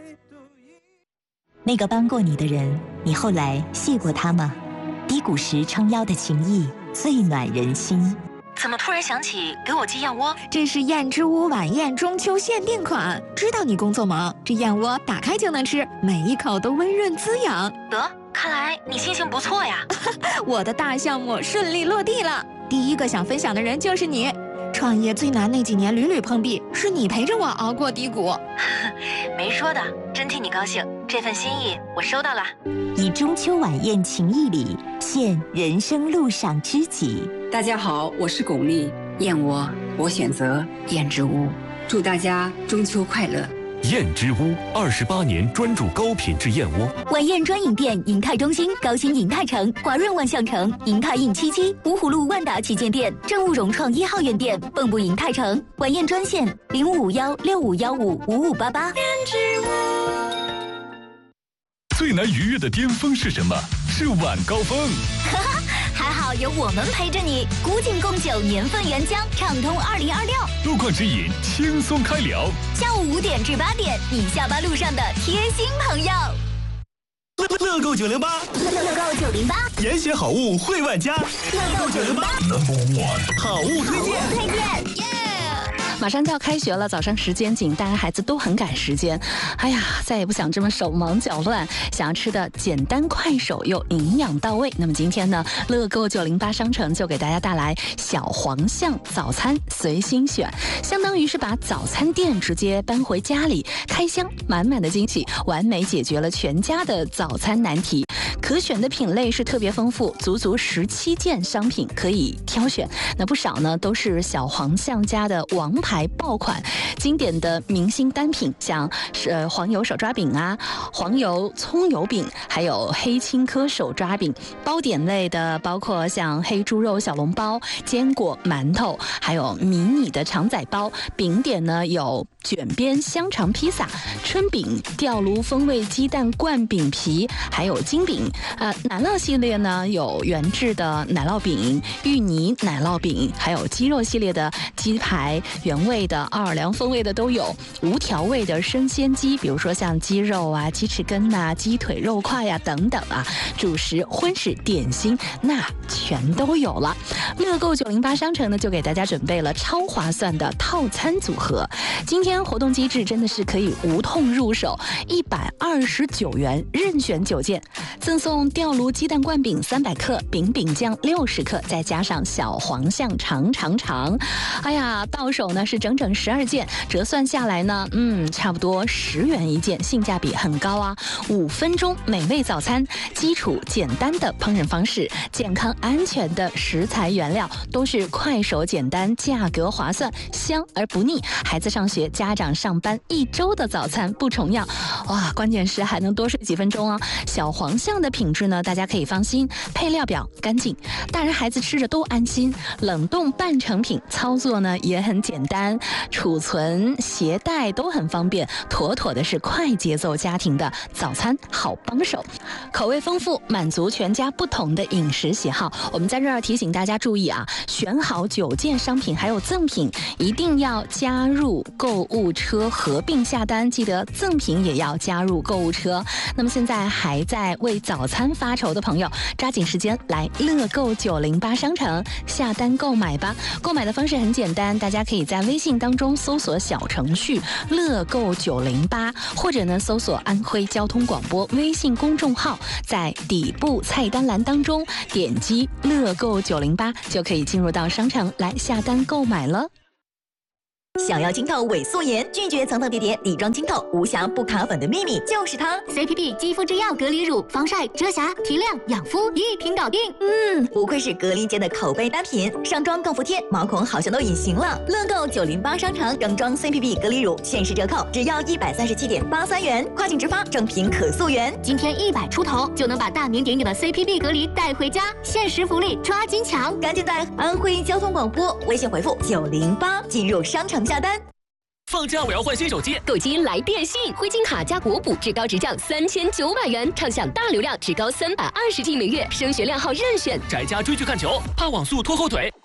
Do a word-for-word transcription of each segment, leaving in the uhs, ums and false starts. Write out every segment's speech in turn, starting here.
那个帮过你的人，你后来谢过他吗？低谷时撑腰的情谊，最暖人心。 怎么突然想起给我寄燕窝？ 这是燕之屋晚宴中秋限定款，知道你工作忙，这燕窝打开就能吃，每一口都温润滋养。 得，看来你心情不错呀。 我的大项目顺利落地了，第一个想分享的人就是你。创业最难那几年屡屡碰壁，是你陪着我熬过低谷。 没说的，真替你高兴，这份心意我收到了。 以中秋晚宴情谊礼，献人生路上知己。 大家好，我是巩俐，燕窝我选择燕之屋，祝大家中秋快乐。 燕之屋二十八年专注高品质燕窝。 晚宴专营店：银泰中心、高新银泰城、华润万象城、银泰印七七、芜湖路万达旗舰店、正务融创一号院店、蚌埠银泰城。晚宴专线：零五五幺六五幺五五五八八。燕之屋。 最难逾越的巅峰是什么？是晚高峰。 哈哈，还好有我们陪着你。古井贡酒年份原浆，畅通二零二六。 路况指引，轻松开聊。 下午五点至八点，你下班路上的贴心朋友。 乐乐购九零八， 乐乐购九零八， 严选好物惠万家。乐购九零八 ，Number One， 好物推荐， 推荐。 马上就要开学了，早上时间紧，大家孩子都很赶时间。哎呀，再也不想这么手忙脚乱，想要吃的简单快手又营养到位。那么今天呢，乐购九零八商城就给大家带来小黄象早餐随心选，相当于是把早餐店直接搬回家里，开箱满满的惊喜，完美解决了全家的早餐难题。可选的品类是特别丰富，足足十七件商品可以挑选。那不少呢都是小黄象家的王牌爆款，经典的明星单品，像是、呃、黄油手抓饼啊、黄油葱油饼，还有黑青稞手抓饼。包点类的包括像黑猪肉小笼包、坚果馒头，还有迷你的肠仔包。饼点呢有卷边香肠披萨、春饼、吊炉风味鸡蛋灌饼皮，还有金饼。呃，奶酪系列呢有原制的奶酪饼、芋泥奶酪饼，还有鸡肉系列的鸡排，原味的、奥尔良风味的都有，无调味的生鲜鸡，比如说像鸡肉啊、鸡翅根呐、鸡腿肉块呀、啊、等等啊，主食、荤食、点心那全都有了。乐购九零八商城呢就给大家准备了超划算的套餐组合，今天活动机制真的是可以无痛入手，一百二十九元任选九件，赠送吊炉鸡蛋灌饼三百克、饼饼酱六十克，再加上小黄象长长长。哎呀，到手呢是整整十二件，折算下来呢，嗯，差不多十元一件，性价比很高啊！五分钟美味早餐，基础简单的烹饪方式，健康安全的食材原料，都是快手简单，价格划算，香而不腻。孩子上学，家长上班，一周的早餐不重样。哇，关键是还能多睡几分钟哦。小黄象的品质呢，大家可以放心，配料表干净，大人孩子吃着都安心。冷冻半成品，操作呢也很简单，储存携带都很方便，妥妥的是快节奏家庭的早餐好帮手。口味丰富，满足全家不同的饮食喜好。我们在这儿提醒大家注意啊，选好九件商品还有赠品，一定要加入购物车合并下单，记得赠品也要加入购物车。那么现在还在为早餐发愁的朋友，抓紧时间来乐购九零八商城下单购买吧。购买的方式很简单，大家可以在微信当中搜索小程序乐购九零八，或者呢搜索安徽交通广播微信公众号，在底部菜单栏当中点击乐购九零八，就可以进入到商城来下单购买了。 想要清透伪素颜，拒绝层层叠叠底妆清透，无瑕不卡粉的秘密就是它 C P B 肌肤之钥隔离乳，防晒、遮瑕、提亮、养肤一瓶搞定。 嗯，不愧是隔离间的口碑单品，上妆更服帖，毛孔好像都隐形了。乐购九零八商城整装 C P B 隔离乳限时折扣，只要一百三十七点八三元，跨境直发，正品可溯源。 今天一百出头就能把大名鼎鼎的 C P B 隔离带回家，限时福利抓紧抢！ 赶紧在安徽交通广播微信回复九零八进入商城下单。 放假我要换新手机， 购机来电信，汇金卡加国补，至高直降三千九百元，畅享大流量，至高三百二十 G 每月，升学量号任选。 宅家追剧看球，怕网速拖后腿，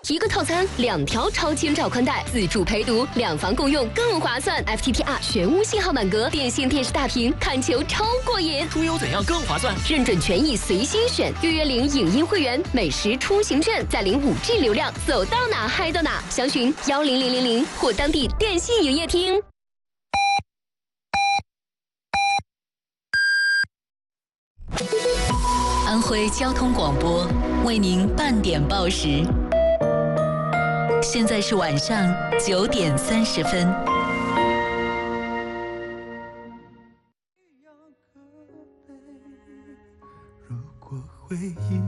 一个套餐两条超千兆宽带，自助陪读，两房共用更划算。F T T R 全屋信号满格，电信电视大屏，看球超过瘾。 出游怎样更划算？ 认准权益随心选，预约领影音会员，美食出行券，再领五 G 流量，走到哪嗨到哪。详询幺零零零零或当地电信营业厅。 安徽交通广播为您半点报时，现在是晚上九点三十分。 如果回忆